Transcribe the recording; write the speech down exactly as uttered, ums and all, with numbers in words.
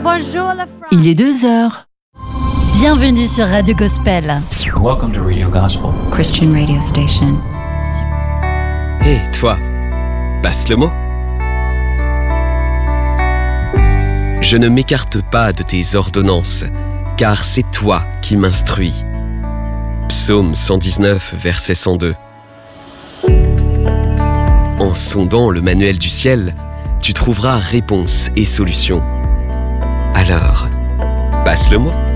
Bonjour la France. Il est deux heures. Bienvenue sur Radio Gospel. Welcome to Radio Gospel, Christian radio station. Hé, hey, toi, passe le mot. Je ne m'écarte pas de tes ordonnances, car c'est toi qui m'instruis. Psaume cent dix-neuf, verset cent deux. En sondant le manuel du ciel, tu trouveras réponse et solution. Alors, passe le mot.